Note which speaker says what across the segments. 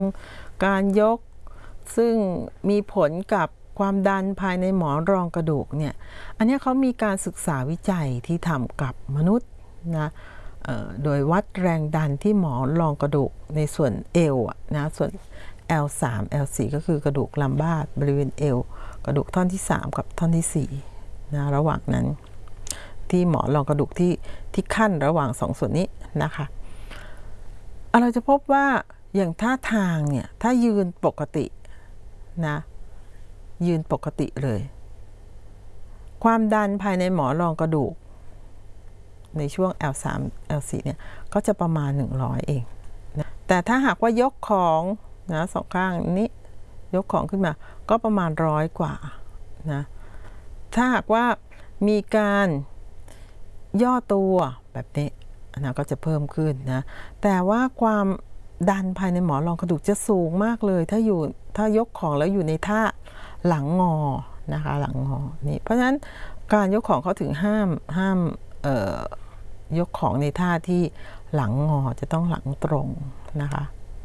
Speaker 1: การยกซึ่งมีผลกับความดันภายในหมอนรองกระดูกเนี่ยอันนี้เขามีการศึกษาวิจัยที่ทำกับมนุษย์นะโดยวัดแรงดันที่หมอนรองกระดูกในส่วนเอวนะส่วน L3 L4 ก็คือกระดูกลัมบาร์บริเวณเอวกระดูกท่อนที่3กับท่อนที่4นะระหว่างนั้นที่หมอนรองกระดูกที่ขั้นระหว่าง2ส่วนนี้นะคะเราจะพบว่าอย่างท่าทางเนี่ยถ้ายืนปกตินะยืนปกติเลยความดันภายในหมอนรองกระดูกในช่วง L3 L4 เนี่ยก็จะประมาณ100เองนะแต่ถ้าหากว่ายกของนะสองข้างนี้ยกของขึ้นมาก็ประมาณ100กว่านะถ้าหากว่ามีการย่อตัวแบบนี้นะก็จะเพิ่มขึ้นนะแต่ว่าความดันภายในหมอนรองกระดูกจะสูงมากเลยถ้ายกของแล้วอยู่ในท่าหลังงอนะคะหลังงอนี่เพราะฉะนั้นการยกของเขาถึงห้ามยกของในท่าที่หลังงอจะต้องหลังตรงนะคะ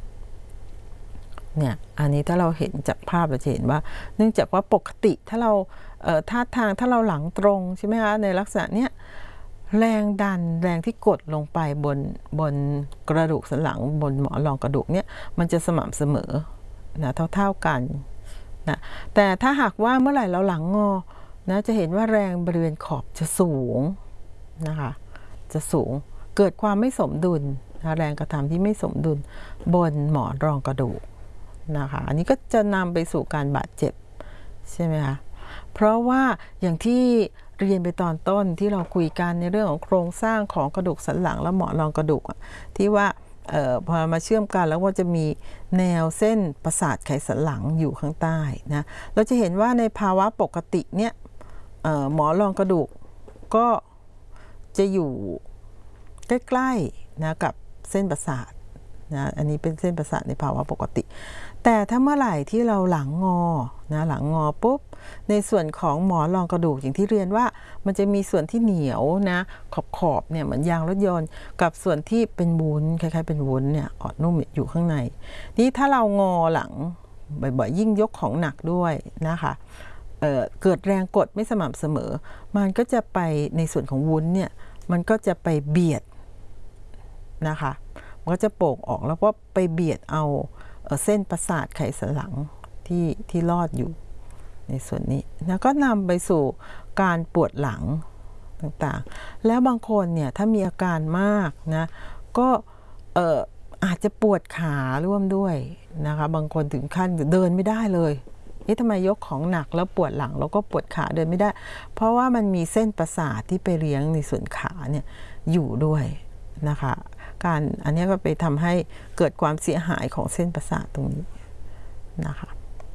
Speaker 1: เนี่ยอันนี้ถ้าเราเห็นจากภาพเราจะเห็นว่าเนื่องจากว่าปกติถ้าเราท่าทางถ้าเราหลังตรงใช่ไหมคะในลักษณะเนี้ยแรงดันแรงที่กดลงไปบนกระดูกสันหลังบนหมอนรองกระดูกเนี่ยมันจะสม่ำเสมอนะเท่ากันนะแต่ถ้าหากว่าเมื่อไหร่เราหลังงอนะจะเห็นว่าแรงบริเวณขอบจะสูงนะคะจะสูงเกิดความไม่สมดุลนะแรงกระทำที่ไม่สมดุลบนหมอนรองกระดูกนะคะอันนี้ก็จะนำไปสู่การบาดเจ็บใช่ไหมคะเพราะว่าอย่างที่เรียนไปตอนต้นที่เราคุยกันในเรื่องของโครงสร้างของกระดูกสันหลังและหมอนรองกระดูกที่ว่าพอมาเชื่อมกันแล้วก็จะมีแนวเส้นประสาทไขสันหลังอยู่ข้างใต้นะเราจะเห็นว่าในภาวะปกติเนี่ยหมอนรองกระดูกก็จะอยู่ใกล้ๆนะกับเส้นประสาทนะอันนี้เป็นเส้นประสาทในภาวะปกติแต่ถ้าเมื่อไหร่ที่เราหลังงอนะหลังงอปุ๊บในส่วนของหมอนรองกระดูกอย่างที่เรียนว่ามันจะมีส่วนที่เหนียวนะขอบเนี่ยเหมือนยางรถยนต์กับส่วนที่เป็นวุ้นคล้ายๆเป็นวุ้นเนี่ยอ่อนนุ่มอยู่ข้างในนี่ถ้าเรางอหลังบ่อยๆยิ่งยกของหนักด้วยนะคะเกิดแรงกดไม่สม่ำเสมอมันก็จะไปในส่วนของวุ้นเนี่ยมันก็จะไปเบียดนะคะมันก็จะโป่งออกแล้วก็ไปเบียดเอาเส้นประสาทไขสันหลังที่ลอดอยู่ในส่วนนี้นะก็นำไปสู่การปวดหลังต่างๆแล้วบางคนเนี่ยถ้ามีอาการมากนะก็อาจจะปวดขาร่วมด้วยนะคะบางคนถึงขั้นเดินไม่ได้เลยทำไมยกของหนักแล้วปวดหลังแล้วก็ปวดขาเดินไม่ได้เพราะว่ามันมีเส้นประสาทที่ไปเลี้ยงในส่วนขาเนี่ยอยู่ด้วยนะคะอันนี้ก็ไปทำให้เกิดความเสียหายของเส้นประสาทตรงนี้นะคะ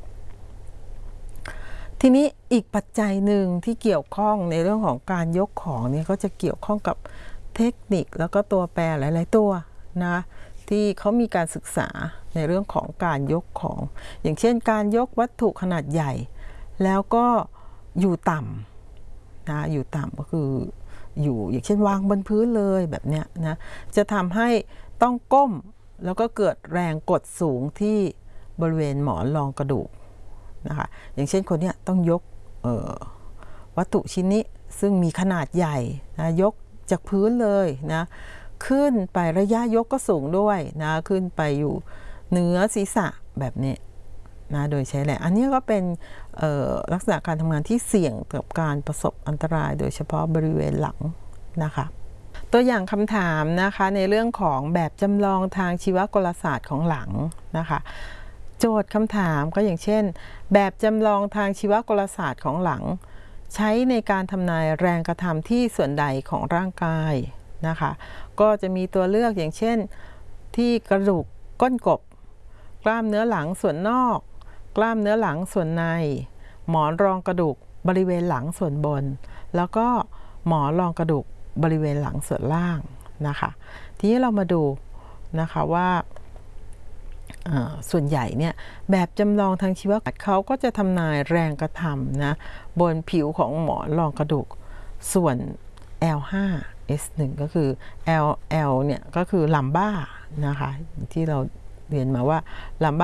Speaker 1: ทีนี้อีกปัจจัยหนึ่งที่เกี่ยวข้องในเรื่องของการยกของเนี่ยก็จะเกี่ยวข้องกับเทคนิคแล้วก็ตัวแปรหลายๆตัวนะที่เขามีการศึกษาในเรื่องของการยกของอย่างเช่นการยกวัตถุขนาดใหญ่แล้วก็อยู่ต่ำนะอยู่ต่ำก็คืออยู่อย่างเช่นวางบนพื้นเลยแบบเนี้ยนะจะทำให้ต้องก้มแล้วก็เกิดแรงกดสูงที่บริเวณหมอนรองกระดูกนะคะอย่างเช่นคนเนี้ยต้องยกวัตถุชิ้นนี้ซึ่งมีขนาดใหญ่นะยกจากพื้นเลยนะขึ้นไประยะยกก็สูงด้วยนะขึ้นไปอยู่เหนือศีรษะแบบนี้นะโดยใช้แรงอันนี้ก็เป็นลักษณะการทำงานที่เสี่ยงกับการประสบอันตรายโดยเฉพาะบริเวณหลังนะคะตัวอย่างคำถามนะคะในเรื่องของแบบจำลองทางชีวกลศาสตร์ของหลังนะคะโจทย์คำถามก็อย่างเช่นแบบจำลองทางชีวกลศาสตร์ของหลังใช้ในการทำนายแรงกระทำที่ส่วนใดของร่างกายนะคะก็จะมีตัวเลือกอย่างเช่นที่กระดูกก้นกบกล้ามเนื้อหลังส่วนนอกกล้ามเนื้อหลังส่วนในหมอนรองกระดูกบริเวณหลังส่วนบนแล้วก็หมอนรองกระดูกบริเวณหลังส่วนล่างนะคะทีนี้เรามาดูนะคะว่าส่วนใหญ่เนี่ยแบบจำลองทางชีวศาสตร์เขาก็จะทำนายแรงกระทำนะบนผิวของหมอนรองกระดูกส่วน L5 S1 ก็คือ L เนี่ยก็คือลัมบ้านะคะที่เราเรียนมาว่าลัม